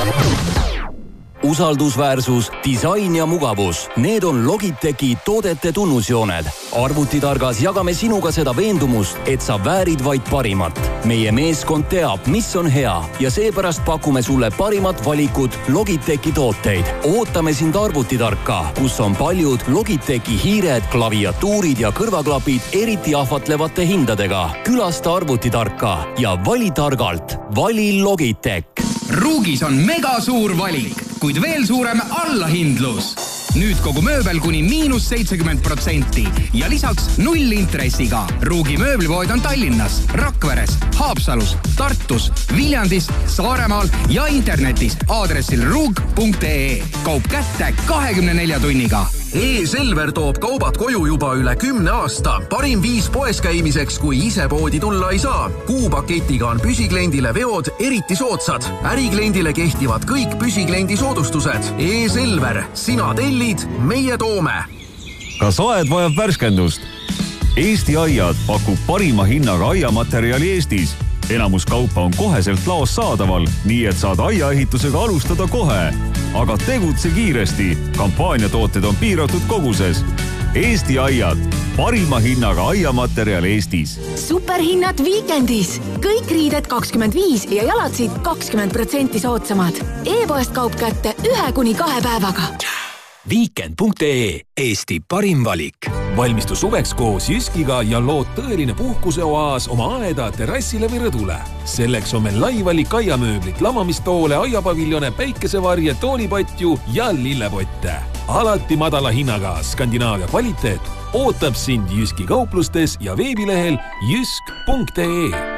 Usaldusväärsus, disain ja mugavus. Need on Logitechi toodete tunnusjooned. Arvutitargas jagame sinuga seda veendumust, et sa väärid vaid parimat. Meie meeskond teab, mis on hea ja seepärast pakume sulle parimat valikut Logitechi tooteid. Ootame sind Arvutitarka, kus on paljud Logitechi hiired, klaviatuurid ja kõrvaklapid eriti ahvatlevate hindadega. Külasta Arvutitarka ja vali targalt. Vali Logitech. Ruugis on mega suur valik, kuid veel suurem allahindlus. Nüüd kogu mööbel kuni -70% ja lisaks 0 intressiga. Ruugi mööblipood on Tallinnas, Rakveres, Haapsalus, Tartus, Viljandis, Saaremaal ja internetis aadressil ruug.ee. Kaup kätte 24 tunniga. E-Selver toob kaubad koju juba üle 10 aasta. Parim viis poes käimiseks, kui ise poodi tulla ei saa. Kuupaketiga on püsikliendile veod eriti soodsad. Ärikliendile kehtivad kõik püsiklendi soodustused. E-Selver, sina tellid, meie toome. Kas aed vajab värskendust? Eesti Aiad pakub parima hinnaga aiamaterjali Eestis. Enamus kaupa on koheselt laos saadaval, nii et saad aiaehitusega alustada kohe. Aga tegutse kiiresti. Kampaaniatooted on piiratud koguses. Eesti Aiad. Parima hinnaga aiamaterjal Eestis. Superhinnad viikendis. Kõik riided 25 ja jalatsid 20% soodsamad. E-poest kaup kätte 1-2 päevaga. Weekend.ee. Eesti parim valik. Valmistu suveks koos Jyskiga ja lood tõeline puhkuseoaas oma aeda, terrassile või rõdule. Selleks on meil laivalik aiamööblit, lamamistoole, aiapaviljone, päikesevarje, toolipatju ja lillepotte. Alati madala hinnaga Skandinaavia kvaliteet ootab sind Jyski kauplustes ja veebilehel jysk.ee.